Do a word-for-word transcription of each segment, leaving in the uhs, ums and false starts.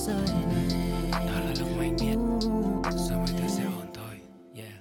giới này. Đó là lúc mày biết, rồi mọi thứ sẽ ổn thôi. Yeah.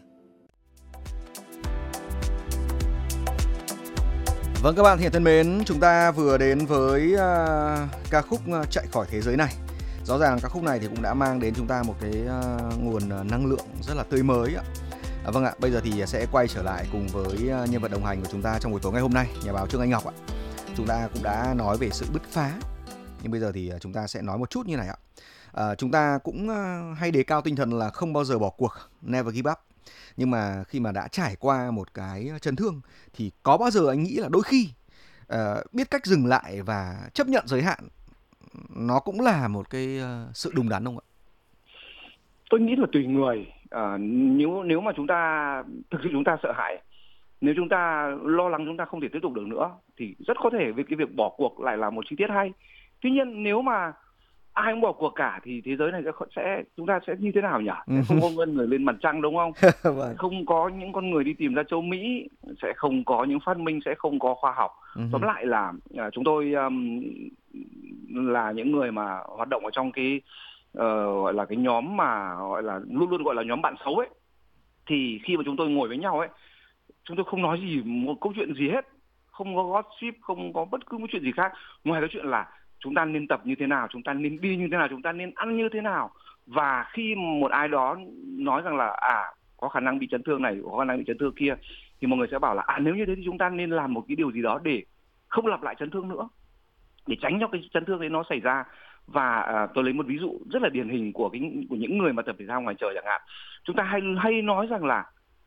Vâng các bạn thì thân mến, chúng ta vừa đến với uh, ca khúc uh, Chạy khỏi thế giới này. Rõ ràng ca khúc này thì cũng đã mang đến chúng ta một cái uh, nguồn uh, năng lượng rất là tươi mới ạ. À, vâng ạ, bây giờ thì sẽ quay trở lại cùng với uh, nhân vật đồng hành của chúng ta trong buổi tối ngày hôm nay, nhà báo Trương Anh Ngọc ạ. Chúng ta cũng đã nói về sự bứt phá, nhưng bây giờ thì uh, chúng ta sẽ nói một chút như này ạ. Uh, chúng ta cũng uh, hay đề cao tinh thần là không bao giờ bỏ cuộc, never give up. Nhưng mà khi mà đã trải qua một cái chấn thương thì có bao giờ anh nghĩ là đôi khi uh, biết cách dừng lại và chấp nhận giới hạn nó cũng là một cái uh, sự đúng đắn không ạ? Tôi nghĩ là tùy người. À, nếu nếu mà chúng ta thực sự chúng ta sợ hãi, nếu chúng ta lo lắng chúng ta không thể tiếp tục được nữa thì rất có thể với cái việc bỏ cuộc lại là một chi tiết hay. Tuy nhiên nếu mà ai cũng bỏ cuộc cả thì thế giới này sẽ, sẽ chúng ta sẽ như thế nào nhỉ? Sẽ không có người lên mặt trăng đúng không? Vâng. Không có những con người đi tìm ra châu Mỹ, sẽ không có những phát minh, sẽ không có khoa học. Tóm lại là uh, chúng tôi um, là những người mà hoạt động ở trong cái uh, gọi là cái nhóm mà gọi là luôn luôn gọi là nhóm bạn xấu ấy. Thì khi mà chúng tôi ngồi với nhau ấy, chúng tôi không nói gì một câu chuyện gì hết, không có gossip, không có bất cứ một chuyện gì khác ngoài cái chuyện là chúng ta nên tập như thế nào, chúng ta nên đi như thế nào, chúng ta nên ăn như thế nào. Và khi một ai đó nói rằng là à có khả năng bị chấn thương này, có khả năng bị chấn thương kia, thì mọi người sẽ bảo là à nếu như thế thì chúng ta nên làm một cái điều gì đó để không lặp lại chấn thương nữa, để tránh cho cái chấn thương đấy nó xảy ra. Và à, tôi lấy một ví dụ rất là điển hình của cái của những người mà tập thể thao ngoài trời chẳng hạn. Chúng ta hay hay nói rằng là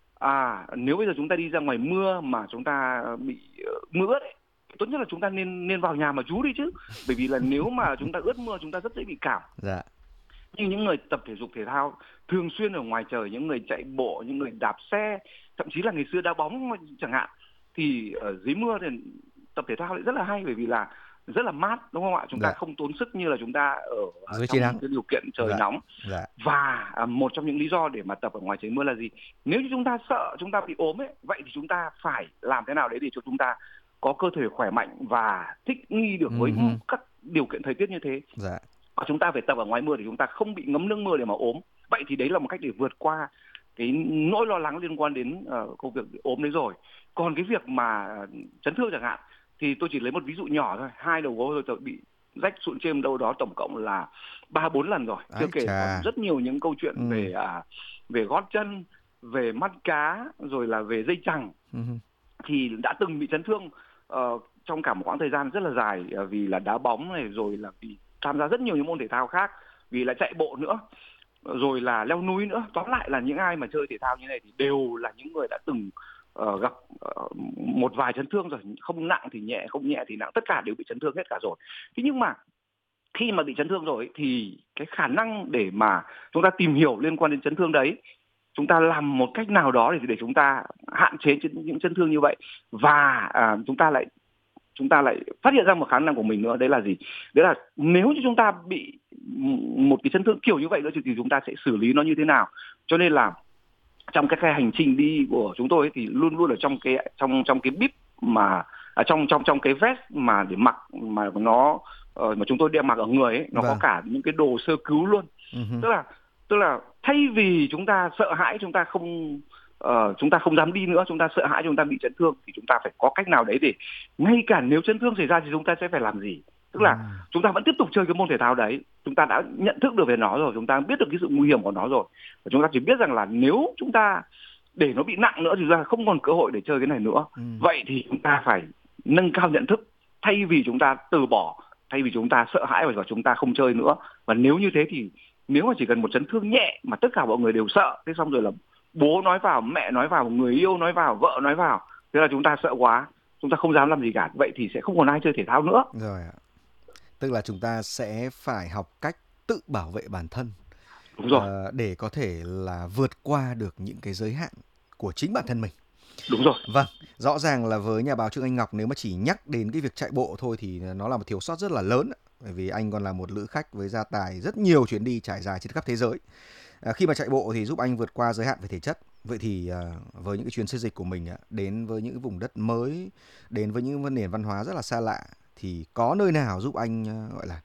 à nếu bây giờ chúng ta đi ra ngoài mưa mà chúng ta bị uh, mưa đấy, tốt nhất là chúng ta nên nên vào nhà mà trú đi chứ, bởi vì là nếu mà chúng ta ướt mưa chúng ta rất dễ bị cảm. Dạ. Nhưng những người tập thể dục thể thao thường xuyên ở ngoài trời, những người chạy bộ, những người đạp xe, thậm chí là ngày xưa đá bóng chẳng hạn, thì ở dưới mưa thì tập thể thao lại rất là hay, bởi vì là rất là mát đúng không ạ? Chúng dạ. ta không tốn sức như là chúng ta ở dưới trong nắng. cái điều kiện trời dạ. nóng. Dạ. Và à, một trong những lý do để mà tập ở ngoài trời mưa là gì? Nếu như chúng ta sợ chúng ta bị ốm ấy, vậy thì chúng ta phải làm thế nào đấy để cho chúng ta có cơ thể khỏe mạnh và thích nghi được với uh-huh. các điều kiện thời tiết như thế. Dạ. Và chúng ta phải tập ở ngoài mưa để chúng ta không bị ngấm nước mưa để mà ốm. Vậy thì đấy là một cách để vượt qua cái nỗi lo lắng liên quan đến uh, công việc ốm đấy rồi. Còn cái việc mà uh, chấn thương chẳng hạn, thì tôi chỉ lấy một ví dụ nhỏ thôi. Hai đầu gối tôi bị rách sụn chêm đâu đó tổng cộng là ba bốn lần rồi. Chưa kể còn rất nhiều những câu chuyện ừ. về uh, về gót chân, về mắt cá, rồi là về dây chằng. Ừ. Thì đã từng bị chấn thương uh, trong cả một quãng thời gian rất là dài, uh, vì là đá bóng này, rồi là vì tham gia rất nhiều những môn thể thao khác, vì là chạy bộ nữa, rồi là leo núi nữa. Tóm lại là những ai mà chơi thể thao như này thì đều là những người đã từng uh, gặp uh, một vài chấn thương rồi, không nặng thì nhẹ, không nhẹ thì nặng, tất cả đều bị chấn thương hết cả rồi. Thế nhưng mà khi mà bị chấn thương rồi thì cái khả năng để mà chúng ta tìm hiểu liên quan đến chấn thương đấy, chúng ta làm một cách nào đó để để chúng ta hạn chế những chấn thương như vậy, và uh, chúng ta lại chúng ta lại phát hiện ra một khả năng của mình nữa, đấy là gì? Đấy là nếu như chúng ta bị một cái chấn thương kiểu như vậy nữa thì chúng ta sẽ xử lý nó như thế nào. Cho nên là trong các cái hành trình đi của chúng tôi ấy, thì luôn luôn ở trong cái trong trong cái bib mà à, trong trong trong cái vest mà để mặc mà nó uh, mà chúng tôi đeo mặc ở người ấy, nó vâng. có cả những cái đồ sơ cứu luôn. Uh-huh. Tức là tức là thay vì chúng ta sợ hãi, chúng ta không Uh, chúng ta không dám đi nữa, chúng ta sợ hãi chúng ta bị chấn thương, thì chúng ta phải có cách nào đấy để ngay cả nếu chấn thương xảy ra thì chúng ta sẽ phải làm gì. Tức là ừ. chúng ta vẫn tiếp tục chơi cái môn thể thao đấy, chúng ta đã nhận thức được về nó rồi, chúng ta biết được cái sự nguy hiểm của nó rồi, và chúng ta chỉ biết rằng là nếu chúng ta để nó bị nặng nữa thì chúng ta không còn cơ hội để chơi cái này nữa. ừ. Vậy thì chúng ta phải nâng cao nhận thức, thay vì chúng ta từ bỏ, thay vì chúng ta sợ hãi và chúng ta không chơi nữa. Và nếu như thế thì nếu mà chỉ cần một chấn thương nhẹ mà tất cả mọi người đều sợ, thế xong rồi là bố nói vào, mẹ nói vào, người yêu nói vào, vợ nói vào, thế là chúng ta sợ quá, chúng ta không dám làm gì cả. Vậy thì sẽ không còn ai chơi thể thao nữa. Rồi ạ. Tức là chúng ta sẽ phải học cách tự bảo vệ bản thân. Đúng rồi. Uh, để có thể là vượt qua được những cái giới hạn của chính bản thân mình. Đúng rồi. Vâng, rõ ràng là với nhà báo Trương Anh Ngọc, nếu mà chỉ nhắc đến cái việc chạy bộ thôi thì nó là một thiếu sót rất là lớn. Bởi vì anh còn là một lữ khách với gia tài rất nhiều chuyến đi trải dài trên khắp thế giới. À, khi mà chạy bộ thì giúp anh vượt qua giới hạn về thể chất. Vậy thì à, với những cái chuyến xê dịch của mình, à, đến với những vùng đất mới, đến với những nền văn hóa rất là xa lạ, thì có nơi nào giúp anh à, gọi là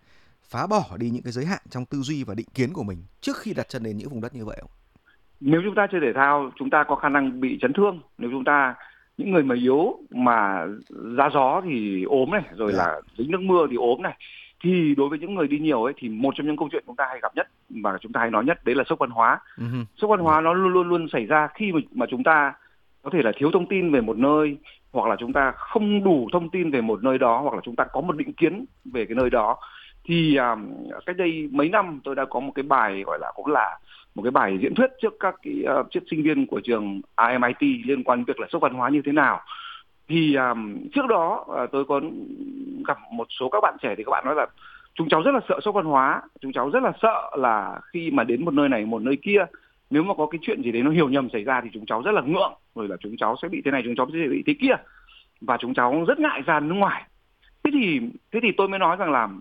phá bỏ đi những cái giới hạn trong tư duy và định kiến của mình trước khi đặt chân đến những vùng đất như vậy không? Nếu chúng ta chơi thể thao, chúng ta có khả năng bị chấn thương. Nếu chúng ta, những người mà yếu mà ra gió thì ốm này, rồi Dạ. là dính nước mưa thì ốm này, thì đối với những người đi nhiều ấy thì một trong những câu chuyện chúng ta hay gặp nhất và chúng ta hay nói nhất đấy là sốc văn hóa. Uh-huh. Sốc văn hóa nó luôn luôn luôn xảy ra khi mà, mà chúng ta có thể là thiếu thông tin về một nơi, hoặc là chúng ta không đủ thông tin về một nơi đó, hoặc là chúng ta có một định kiến về cái nơi đó. Thì um, cách đây mấy năm tôi đã có một cái bài gọi là cũng là một cái bài diễn thuyết trước các cái uh, trước sinh viên của trường i em i tê liên quan đến việc là sốc văn hóa như thế nào. Thì um, trước đó uh, tôi có gặp một số các bạn trẻ thì các bạn nói là chúng cháu rất là sợ sốc văn hóa, chúng cháu rất là sợ là khi mà đến một nơi này một nơi kia, nếu mà có cái chuyện gì đấy nó hiểu nhầm xảy ra thì chúng cháu rất là ngượng, rồi là chúng cháu sẽ bị thế này, chúng cháu sẽ bị thế kia, và chúng cháu rất ngại ra nước ngoài. Thế thì thế thì tôi mới nói rằng là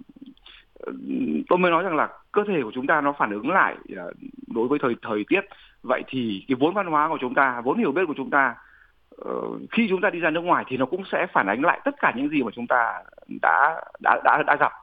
tôi mới nói rằng là cơ thể của chúng ta nó phản ứng lại đối với thời thời tiết. Vậy thì cái vốn văn hóa của chúng ta, vốn hiểu biết của chúng ta, uh, khi chúng ta đi ra nước ngoài thì nó cũng sẽ phản ánh lại tất cả những gì mà chúng ta đã đã đã đã gặp.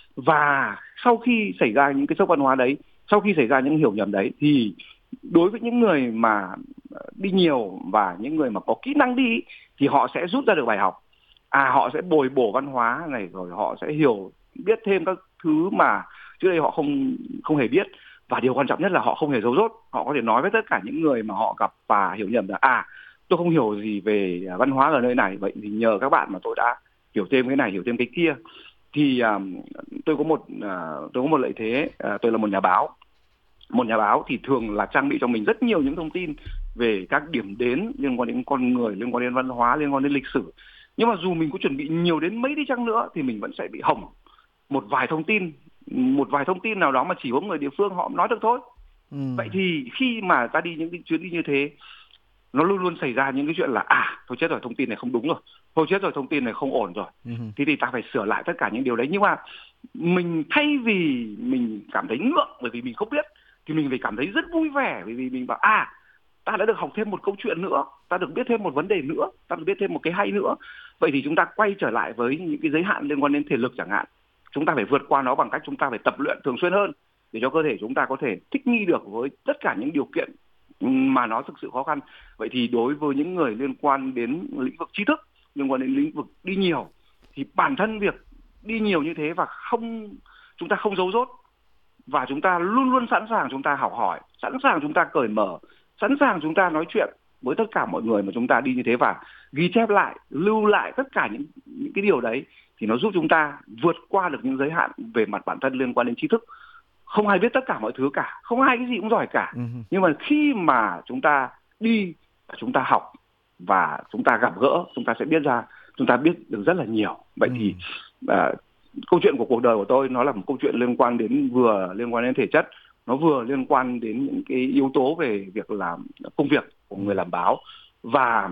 Và sau khi xảy ra những cái sốc văn hóa đấy, sau khi xảy ra những hiểu nhầm đấy, thì đối với những người mà đi nhiều và những người mà có kỹ năng đi thì họ sẽ rút ra được bài học. À, họ sẽ bồi bổ văn hóa này, rồi họ sẽ hiểu biết thêm các thứ mà trước đây họ không không hề biết. Và điều quan trọng nhất là họ không hề giấu dốt. Họ có thể nói với tất cả những người mà họ gặp và hiểu nhầm là à, tôi không hiểu gì về văn hóa ở nơi này, vậy thì nhờ các bạn mà tôi đã hiểu thêm cái này, hiểu thêm cái kia. Thì um, tôi có một uh, tôi có một lợi thế, uh, tôi là một nhà báo. Một nhà báo thì thường là trang bị cho mình rất nhiều những thông tin về các điểm đến liên quan đến con người, liên quan đến văn hóa, liên quan đến lịch sử. Nhưng mà dù mình có chuẩn bị nhiều đến mấy đi chăng nữa thì mình vẫn sẽ bị hỏng một vài thông tin, một vài thông tin nào đó mà chỉ có người địa phương họ nói được thôi. Ừ. Vậy thì khi mà ta đi những cái chuyến đi như thế, nó luôn luôn xảy ra những cái chuyện là à, thôi chết rồi, thông tin này không đúng rồi, thôi chết rồi, thông tin này không ổn rồi. Ừ. Thì thì ta phải sửa lại tất cả những điều đấy. Nhưng mà mình thay vì mình cảm thấy ngượng bởi vì mình không biết, thì mình phải cảm thấy rất vui vẻ bởi vì mình bảo à, ta đã được học thêm một câu chuyện nữa, ta được biết thêm một vấn đề nữa, ta được biết thêm một cái hay nữa. Vậy thì chúng ta quay trở lại với những cái giới hạn liên quan đến thể lực chẳng hạn, chúng ta phải vượt qua nó bằng cách chúng ta phải tập luyện thường xuyên hơn để cho cơ thể chúng ta có thể thích nghi được với tất cả những điều kiện mà nó thực sự khó khăn. Vậy thì đối với những người liên quan đến lĩnh vực tri thức, liên quan đến lĩnh vực đi nhiều, thì bản thân việc đi nhiều như thế và không chúng ta không giấu dốt, và chúng ta luôn luôn sẵn sàng chúng ta học hỏi, sẵn sàng chúng ta cởi mở, sẵn sàng chúng ta nói chuyện với tất cả mọi người mà chúng ta đi như thế, và ghi chép lại, lưu lại tất cả những, những cái điều đấy, thì nó giúp chúng ta vượt qua được những giới hạn về mặt bản thân liên quan đến tri thức. Không ai biết tất cả mọi thứ cả, không ai cái gì cũng giỏi cả. Uh-huh. Nhưng mà khi mà chúng ta đi, chúng ta học và chúng ta gặp gỡ, chúng ta sẽ biết ra, chúng ta biết được rất là nhiều. Vậy uh-huh. thì à, câu chuyện của cuộc đời của tôi nó là một câu chuyện liên quan đến vừa liên quan đến thể chất, nó vừa liên quan đến những cái yếu tố về việc làm công việc của người làm báo. Và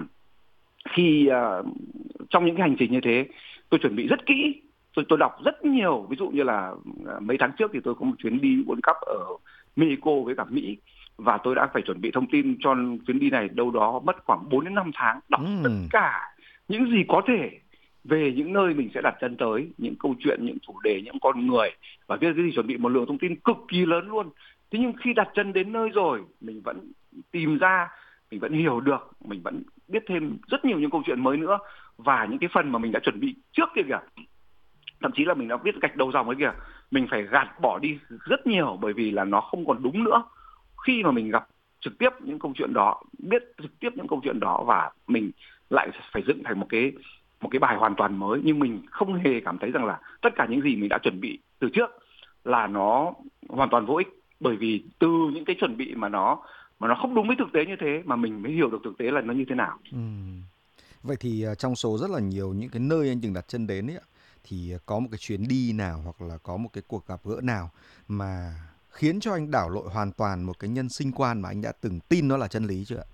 khi uh, trong những cái hành trình như thế, tôi chuẩn bị rất kỹ, tôi tôi đọc rất nhiều. Ví dụ như là uh, mấy tháng trước thì tôi có một chuyến đi World Cup ở Mexico với cả Mỹ, và tôi đã phải chuẩn bị thông tin cho chuyến đi này đâu đó mất khoảng bốn đến năm tháng, đọc mm. tất cả những gì có thể về những nơi mình sẽ đặt chân tới, những câu chuyện, những chủ đề, những con người, và viết cái gì chuẩn bị một lượng thông tin cực kỳ lớn luôn. Thế nhưng khi đặt chân đến nơi rồi, mình vẫn tìm ra, mình vẫn hiểu được, mình vẫn biết thêm rất nhiều những câu chuyện mới nữa, và những cái phần mà mình đã chuẩn bị trước kia kìa, thậm chí là mình đã viết gạch đầu dòng ấy kìa, mình phải gạt bỏ đi rất nhiều bởi vì là nó không còn đúng nữa. Khi mà mình gặp trực tiếp những câu chuyện đó, biết trực tiếp những câu chuyện đó, và mình lại phải dựng thành một cái một cái bài hoàn toàn mới, nhưng mình không hề cảm thấy rằng là tất cả những gì mình đã chuẩn bị từ trước là nó hoàn toàn vô ích, bởi vì từ những cái chuẩn bị mà nó mà nó không đúng với thực tế như thế mà mình mới hiểu được thực tế là nó như thế nào. Ừ. Vậy thì trong số rất là nhiều những cái nơi anh từng đặt chân đến ấy, thì có một cái chuyến đi nào hoặc là có một cái cuộc gặp gỡ nào mà khiến cho anh đảo lộn hoàn toàn một cái nhân sinh quan mà anh đã từng tin nó là chân lý chưa ạ?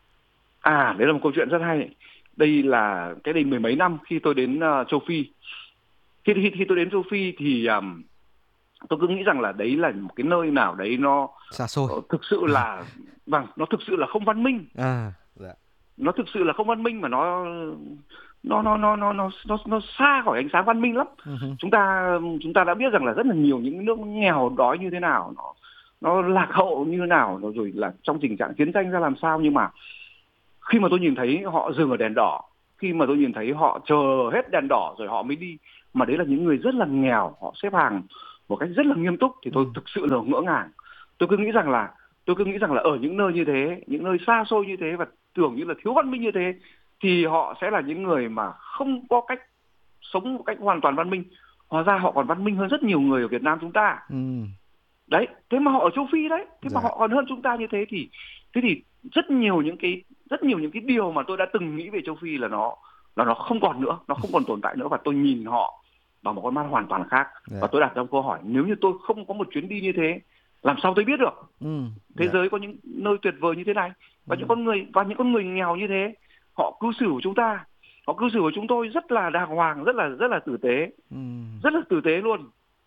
À, đấy là một câu chuyện rất hay. Đây là cái đây mười mấy năm khi tôi đến uh, châu Phi. Khi, khi, khi tôi đến châu Phi thì um, tôi cứ nghĩ rằng là đấy là một cái nơi nào đấy nó xa xôi, uh, thực sự là vâng, nó thực sự là không văn minh. À, dạ. Nó thực sự là không văn minh, mà nó nó nó nó nó nó nó nó xa khỏi ánh sáng văn minh lắm. Uh-huh. Chúng ta chúng ta đã biết rằng là rất là nhiều những nước nghèo đói như thế nào, nó nó lạc hậu như thế nào, nó rồi là trong tình trạng chiến tranh ra làm sao, nhưng mà khi mà tôi nhìn thấy họ dừng ở đèn đỏ, khi mà tôi nhìn thấy họ chờ hết đèn đỏ rồi họ mới đi, mà đấy là những người rất là nghèo, họ xếp hàng một cách rất là nghiêm túc, thì tôi thực sự là ngỡ ngàng. Tôi cứ nghĩ rằng là tôi cứ nghĩ rằng là ở những nơi như thế, những nơi xa xôi như thế và tưởng như là thiếu văn minh như thế, thì họ sẽ là những người mà không có cách sống một cách hoàn toàn văn minh. Hóa ra họ còn văn minh hơn rất nhiều người ở Việt Nam chúng ta. Ừ. Đấy, thế mà họ ở châu Phi đấy, thế Dạ. mà họ còn hơn chúng ta như thế, thì thế thì rất nhiều những cái rất nhiều những cái điều mà tôi đã từng nghĩ về châu Phi là nó là nó không còn nữa, nó không còn tồn tại nữa, và tôi nhìn họ bằng một con mắt hoàn toàn khác. Dạ. Và tôi đặt ra một câu hỏi, nếu như tôi không có một chuyến đi như thế, làm sao tôi biết được Ừ. thế Dạ. giới có những nơi tuyệt vời như thế này, và Ừ. những con người và những con người nghèo như thế, họ cư xử của chúng ta, họ cư xử của chúng tôi rất là đàng hoàng, rất là rất là tử tế, Ừ. rất là tử tế luôn.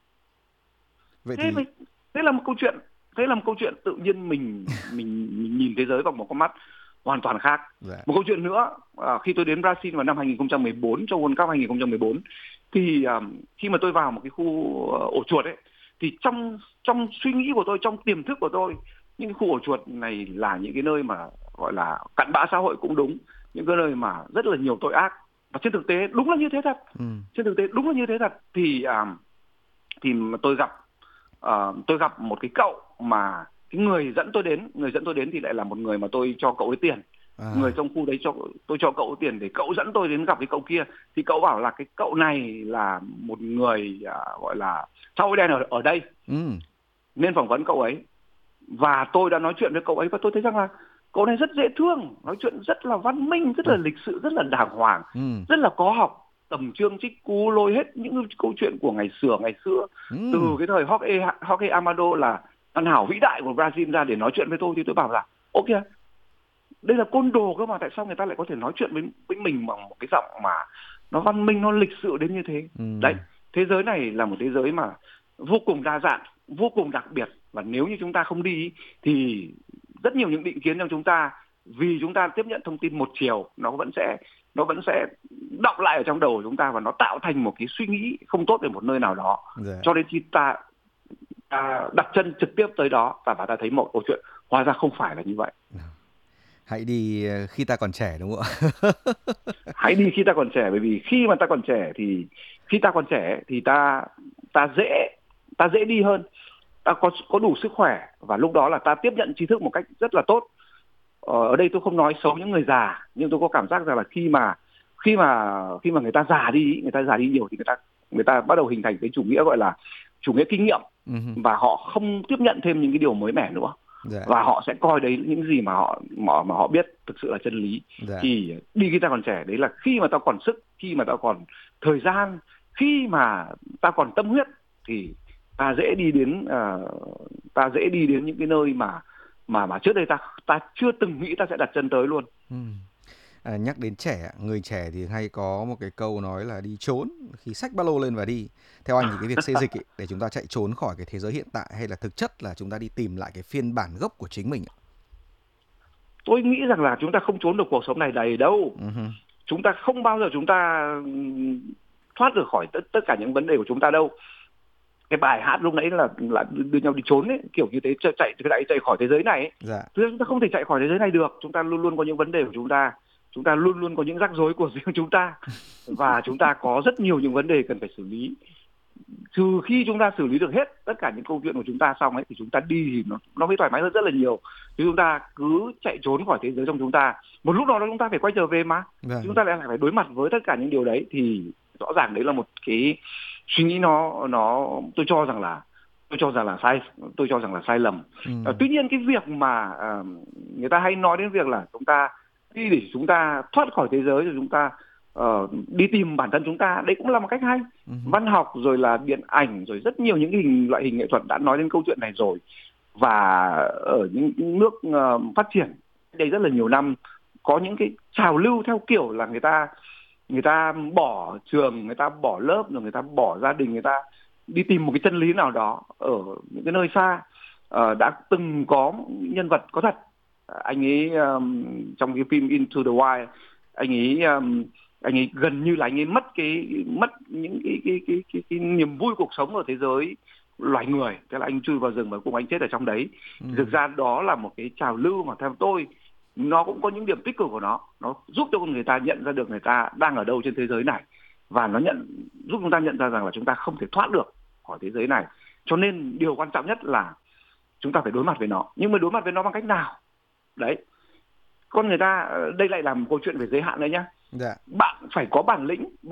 Vậy Thế thì mình, thế là một câu chuyện, thế là một câu chuyện tự nhiên mình mình mình nhìn thế giới bằng một con mắt hoàn toàn khác. dạ. Một câu chuyện nữa, à, khi tôi đến Brazil vào năm hai không một bốn, trong World Cup hai không một bốn, thì à, khi mà tôi vào một cái khu uh, ổ chuột ấy, thì trong trong suy nghĩ của tôi, trong tiềm thức của tôi, những cái khu ổ chuột này là những cái nơi mà gọi là cặn bã xã hội cũng đúng, những cái nơi mà rất là nhiều tội ác, và trên thực tế đúng là như thế thật. Ừ. Trên thực tế đúng là như thế thật. Thì à, thì tôi gặp uh, tôi gặp một cái cậu mà cái người dẫn tôi đến, người dẫn tôi đến thì lại là một người mà tôi cho cậu ấy tiền. À. Người trong khu đấy cho tôi cho cậu ấy tiền để cậu dẫn tôi đến gặp cái cậu kia. Thì cậu bảo là cái cậu này là một người uh, gọi là xã hội đen ở ở đây, ừ. nên phỏng vấn cậu ấy. Và tôi đã nói chuyện với cậu ấy và tôi thấy rằng là cậu này rất dễ thương, nói chuyện rất là văn minh, rất là lịch sự, rất là đàng hoàng, ừ. rất là có học. Tầm chương trích cú lôi hết những câu chuyện của ngày xưa ngày xưa ừ. từ cái thời Jorge, Jorge Amado là văn hảo vĩ đại của Brazil ra để nói chuyện với tôi. Thì tôi bảo là ok, đây là côn đồ cơ mà, tại sao người ta lại có thể nói chuyện với, với mình bằng một cái giọng mà nó văn minh, nó lịch sự đến như thế. ừ. Đấy, thế giới này là một thế giới mà vô cùng đa dạng, vô cùng đặc biệt, và nếu như chúng ta không đi thì rất nhiều những định kiến trong chúng ta, vì chúng ta tiếp nhận thông tin một chiều, nó vẫn sẽ nó vẫn sẽ đọng lại ở trong đầu của chúng ta, và nó tạo thành một cái suy nghĩ không tốt về một nơi nào đó. Dạ. Cho đến khi ta, ta đặt chân trực tiếp tới đó và ta thấy một câu chuyện hóa ra không phải là như vậy. Hãy đi khi ta còn trẻ, đúng không ạ? Hãy đi khi ta còn trẻ, bởi vì khi mà ta còn trẻ thì khi ta còn trẻ thì ta ta dễ ta dễ đi hơn, ta có có đủ sức khỏe, và lúc đó là ta tiếp nhận tri thức một cách rất là tốt. Ở đây tôi không nói xấu những người già, nhưng tôi có cảm giác rằng là khi mà khi mà khi mà người ta già đi, người ta già đi nhiều thì người ta người ta bắt đầu hình thành cái chủ nghĩa gọi là chủ nghĩa kinh nghiệm, uh-huh. và họ không tiếp nhận thêm những cái điều mới mẻ nữa. Dạ. Và họ sẽ coi đấy những gì mà họ mà, mà họ biết thực sự là chân lý. Dạ. Thì đi khi ta còn trẻ, đấy là khi mà ta còn sức, khi mà ta còn thời gian, khi mà ta còn tâm huyết, thì ta dễ đi đến uh, ta dễ đi đến những cái nơi mà mà mà trước đây ta ta chưa từng nghĩ ta sẽ đặt chân tới luôn. Ừ. À, nhắc đến trẻ, người trẻ thì hay có một cái câu nói là đi trốn, khi xách ba lô lên và đi. Theo anh thì cái việc xê dịch ấy, để chúng ta chạy trốn khỏi cái thế giới hiện tại, hay là thực chất là chúng ta đi tìm lại cái phiên bản gốc của chính mình? Tôi nghĩ rằng là chúng ta không trốn được cuộc sống này đầy đâu. Uh-huh. Chúng ta không bao giờ chúng ta thoát được khỏi tất, tất cả những vấn đề của chúng ta đâu. Cái bài hát lúc nãy là là đưa nhau đi trốn ấy, kiểu như thế, chạy chạy chạy khỏi thế giới này ấy. Dạ. Chúng ta không thể chạy khỏi thế giới này được. Chúng ta luôn luôn có những vấn đề của chúng ta, chúng ta luôn luôn có những rắc rối của riêng chúng ta, và chúng ta có rất nhiều những vấn đề cần phải xử lý. Trừ khi chúng ta xử lý được hết tất cả những câu chuyện của chúng ta xong ấy, thì chúng ta đi thì nó nó mới thoải mái hơn rất là nhiều. Chứ chúng ta cứ chạy trốn khỏi thế giới trong chúng ta, một lúc nào đó chúng ta phải quay trở về mà. Dạ. Chúng ta lại phải đối mặt với tất cả những điều đấy, thì rõ ràng đấy là một cái suy nghĩ nó nó tôi cho rằng là tôi cho rằng là sai tôi cho rằng là sai lầm. Ừ. À, tuy nhiên cái việc mà uh, người ta hay nói đến việc là chúng ta đi để chúng ta thoát khỏi thế giới, rồi chúng ta uh, đi tìm bản thân chúng ta, đấy cũng là một cách hay. Ừ. Văn học rồi là điện ảnh rồi rất nhiều những hình loại hình nghệ thuật đã nói đến câu chuyện này rồi, và ở những nước uh, phát triển đây rất là nhiều năm có những cái trào lưu theo kiểu là người ta người ta bỏ trường, người ta bỏ lớp, rồi người ta bỏ gia đình, người ta đi tìm một cái chân lý nào đó ở những cái nơi xa. Uh, đã từng có nhân vật có thật, anh ấy um, trong cái phim Into the Wild, anh ấy um, anh ấy gần như là anh ấy mất cái mất những cái cái cái cái, cái niềm vui cuộc sống ở thế giới loài người, thế là anh chui vào rừng và cùng anh chết ở trong đấy. Ừ. Thực ra đó là một cái trào lưu mà theo tôi nó cũng có những điểm tích cực của nó, nó giúp cho người ta nhận ra được người ta đang ở đâu trên thế giới này, và nó nhận giúp chúng ta nhận ra rằng là chúng ta không thể thoát được khỏi thế giới này. Cho nên điều quan trọng nhất là chúng ta phải đối mặt với nó, nhưng mà đối mặt với nó bằng cách nào đấy. Con người ta, đây lại là một câu chuyện về giới hạn đấy nhá. Dạ. Bạn phải có bản lĩnh.